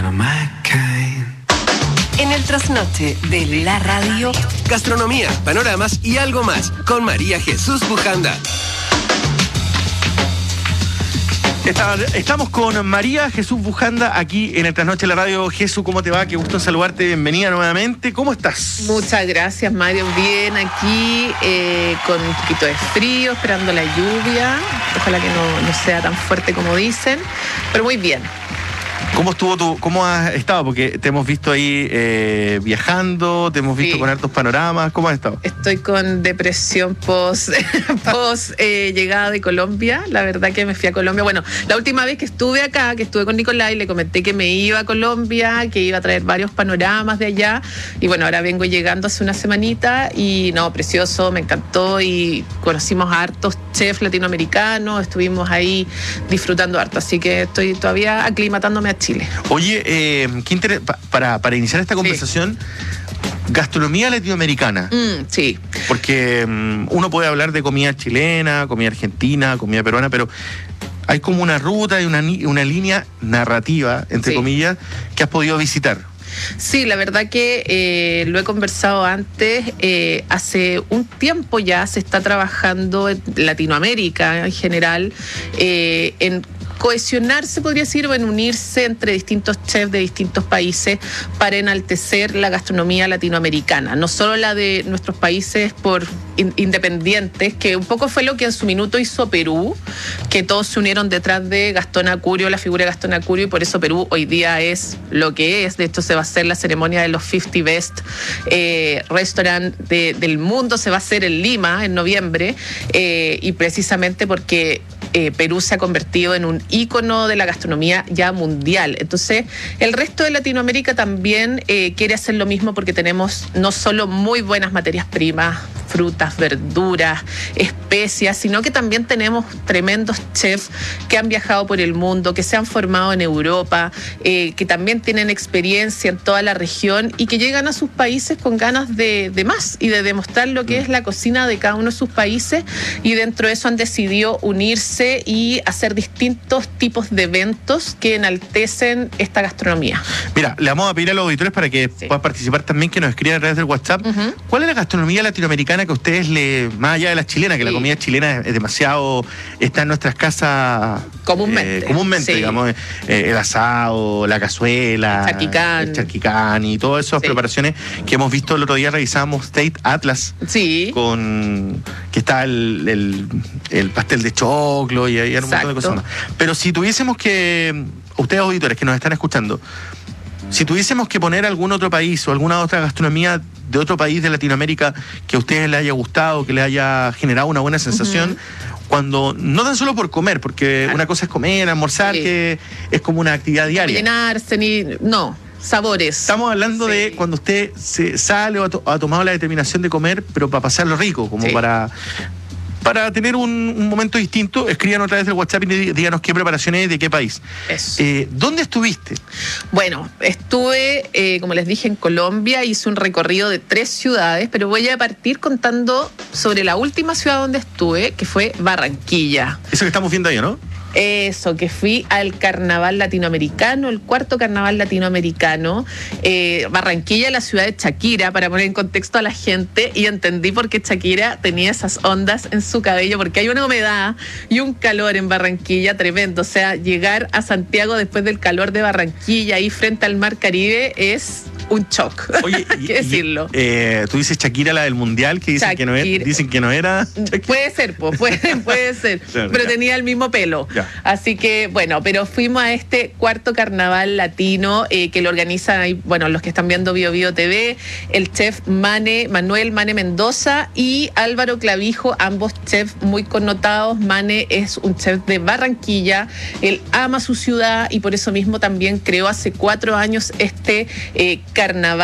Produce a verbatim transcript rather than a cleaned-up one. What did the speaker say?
En el trasnoche de la radio, gastronomía, panoramas y algo más con María Jesús Bujanda. Estamos con María Jesús Bujanda aquí en el Trasnoche de la Radio. Jesús, ¿cómo te va? Qué gusto saludarte, bienvenida nuevamente. ¿Cómo estás? Muchas gracias, Mario. Bien, aquí eh, con un poquito de frío, esperando la lluvia. Ojalá que no, no sea tan fuerte como dicen, pero muy bien. ¿Cómo estuvo tu, cómo has estado? Porque te hemos visto ahí eh, viajando, te hemos visto sí. con hartos panoramas. ¿Cómo has estado? Estoy con depresión post, post eh, llegada de Colombia. La verdad que me fui a Colombia. Bueno, la última vez que estuve acá, que estuve con Nicolás, le comenté que me iba a Colombia, que iba a traer varios panoramas de allá. Y bueno, ahora vengo llegando hace una semanita y no, precioso, me encantó y conocimos a hartos chefs latinoamericanos, estuvimos ahí disfrutando harto. Así que estoy todavía aclimatándome a Chile. Oye, eh, qué interés, pa, para, para iniciar esta conversación, sí. gastronomía latinoamericana. Mm, sí. Porque um, uno puede hablar de comida chilena, comida argentina, comida peruana, pero hay como una ruta y una, una línea narrativa, entre sí. comillas, que has podido visitar. Sí, la verdad que eh, lo he conversado antes. Eh, hace un tiempo ya se está trabajando en Latinoamérica en general eh, en cohesionarse, podría decir, o en unirse entre distintos chefs de distintos países para enaltecer la gastronomía latinoamericana, no solo la de nuestros países por in- independientes, que un poco fue lo que en su minuto hizo Perú, que todos se unieron detrás de Gastón Acurio, la figura de Gastón Acurio, y por eso Perú hoy día es lo que es. De hecho, se va a hacer la ceremonia de los cincuenta Best eh, Restaurant de, del mundo, se va a hacer en Lima en noviembre, eh, y precisamente porque Eh, Perú se ha convertido en un ícono de la gastronomía ya mundial. Entonces, el resto de Latinoamérica también eh, quiere hacer lo mismo porque tenemos no solo muy buenas materias primas, frutas, verduras, especias, sino que también tenemos tremendos chefs que han viajado por el mundo, que se han formado en Europa, eh, que también tienen experiencia en toda la región y que llegan a sus países con ganas de, de más y de demostrar lo que es la cocina de cada uno de sus países, y dentro de eso han decidido unirse y hacer distintos tipos de eventos que enaltecen esta gastronomía. Mira, le vamos a pedir a los auditores para que sí. puedan participar también, que nos escriban a través del WhatsApp. Uh-huh. ¿Cuál es la gastronomía latinoamericana que a ustedes, le, más allá de la chilena, que sí. la comida chilena es, es demasiado, está en nuestras casas comúnmente, eh, comúnmente sí. digamos, eh, el asado, la cazuela, el charquicán, el charquicán y todas esas sí. preparaciones que hemos visto el otro día? Revisamos State Atlas, sí. con que está el, el, el pastel de choclo y hay un montón de cosas más. Pero si tuviésemos que, ustedes auditores que nos están escuchando, si tuviésemos que poner algún otro país o alguna otra gastronomía de otro país de Latinoamérica que a ustedes les haya gustado, que les haya generado una buena sensación, uh-huh. cuando, no tan solo por comer, porque claro. una cosa es comer, almorzar, sí. que es como una actividad diaria. Llenarse, ni, no, sabores. Estamos hablando sí. de cuando usted se sale o ha, to- ha tomado la determinación de comer, pero para pasarlo rico, como sí. para... Para tener un, un momento distinto, escriban otra vez el WhatsApp y díganos qué preparaciones, de qué país. Eh, ¿Dónde estuviste? Bueno, estuve, eh, como les dije, en Colombia. Hice un recorrido de tres ciudades, pero voy a partir contando sobre la última ciudad donde estuve, que fue Barranquilla. Eso que estamos viendo ahí, ¿no? Eso, que fui al carnaval latinoamericano, el cuarto carnaval latinoamericano. eh, Barranquilla, la ciudad de Shakira, para poner en contexto a la gente, y entendí por qué Shakira tenía esas ondas en su cabello, porque hay una humedad y un calor en Barranquilla tremendo. O sea, llegar a Santiago después del calor de Barranquilla, ahí frente al mar Caribe, es un shock. Oye, hay que decirlo. Y, eh, tú dices Shakira, la del mundial, que dicen que no era, dicen que no era. Shakira. Puede ser, pues, puede, puede ser, claro, pero ya. tenía el mismo pelo. Ya. Así que, bueno, pero fuimos a este cuarto carnaval latino eh, que lo organizan ahí, bueno, los que están viendo Bio Bio T V, el chef Mane, Manuel Mane Mendoza y Álvaro Clavijo, ambos chefs muy connotados. Mane es un chef de Barranquilla, él ama su ciudad y por eso mismo también creó hace cuatro años este eh, carnaval